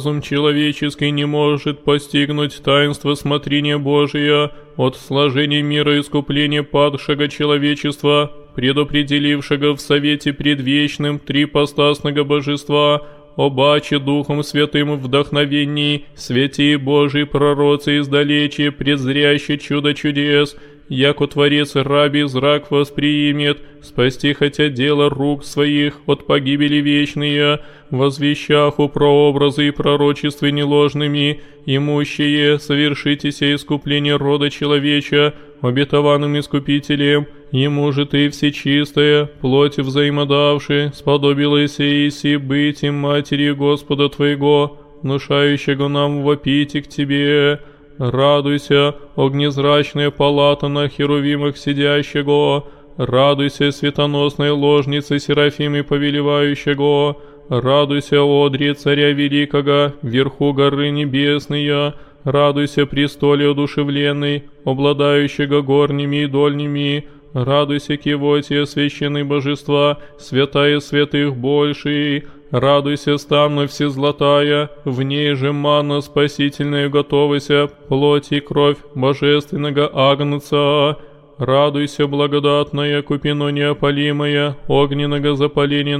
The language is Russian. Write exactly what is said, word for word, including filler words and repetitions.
Разум человеческий не может постигнуть таинство смотрения Божия от сложения мира искупления падшего человечества, предопределившего в совете предвечным трипостасного божества, обаче Духом Святым вдохновении, святые Божии пророцы издалече, презряще чудо чудес, яко Творец раби зрак восприимет, спасти хотя дело рук своих от погибели вечные, возвещаху прообразы и пророчества неложными, имущие совершитеся искупление рода человеча, обетованным искупителем, ему же ты всечистая, плоть взаимодавши, сподобилась Ииси быть им матери Господа твоего, внушающего нам вопить к тебе. Радуйся, огнезрачная палата на херувимах сидящего, радуйся, светоносная ложница Серафимы повелевающего, радуйся, одри царя великого, вверху горы небесные, радуйся, престоле одушевленный, обладающего горними и дольними, радуйся, кивоте священной божества, святая святых больший, радуйся, стану всезлатая, в ней же манна спасительная готовася, плоть и кровь божественного агнца. Радуйся, благодатная, купино неопалимая, огненного запаления